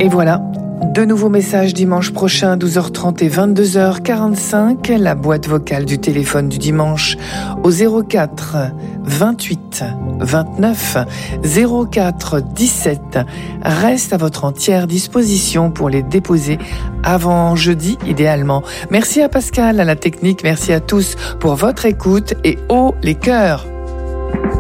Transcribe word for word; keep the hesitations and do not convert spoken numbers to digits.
Et voilà, de nouveaux messages dimanche prochain, douze heures trente et vingt-deux heures quarante-cinq. La boîte vocale du téléphone du dimanche au zéro quatre vingt-huit vingt-neuf zéro quatre dix-sept reste à votre entière disposition pour les déposer avant jeudi idéalement. Merci à Pascal, à la technique, merci à tous pour votre écoute et haut les cœurs.